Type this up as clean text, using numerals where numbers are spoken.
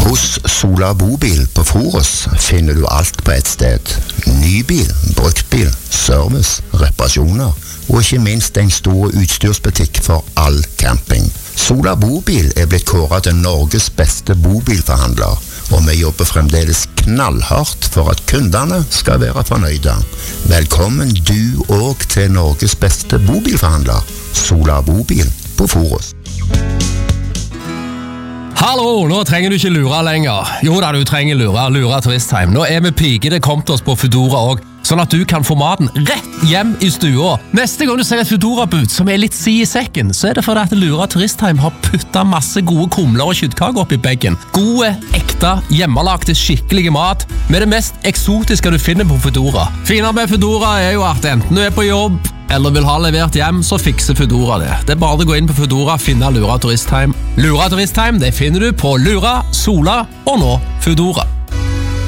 Hos Sola Bobil på Forus finner du alt på et sted. Nybil, bruktbil, service, reparasjoner og ikke minst en stor utstyrsbutikk for all camping. Sola Bobil blitt kåret til Norges beste bobilforhandler, og vi jobber fremdeles knallhardt for at kundene skal være fornøyde. Velkommen du også til Norges beste bobilforhandler, Sola Bobil på Forus. Hallo, nå trenger du ikke lure lenger. Jo da, du trenger lure turistheim. Nå vi pigede kommet oss på Foodora også, sånn at du kan få maten rett hjem i stua. Neste gang du ser et Foodora-bud som litt si i sekken, så det fordi at Lura Turistheim har puttet masse gode kumler og kjøttkaker opp i beggen. Gode, ekte, hjemmelagte, skikkelige mat med det mest eksotiske du finner på Foodora. Fine med Foodora jo at enten du på jobb eller vil ha levert hjem, så fikser Foodora det. Det bare å gå inn på Foodora og finne Lura Turistheim. Lura Turistheim, det finner du på Lura, Sola og nå Foodora.